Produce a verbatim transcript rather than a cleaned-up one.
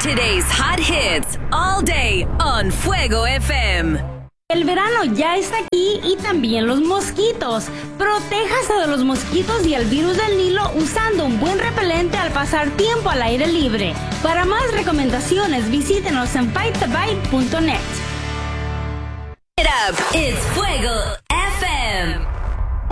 Today's hot hits all day on Fuego F M. El verano ya está aquí y también los mosquitos. Protéjase de los mosquitos y el virus del Nilo usando un buen repelente al pasar tiempo al aire libre. Para más recomendaciones, visítenos en fight the bite punto net. It up, it's Fuego F M.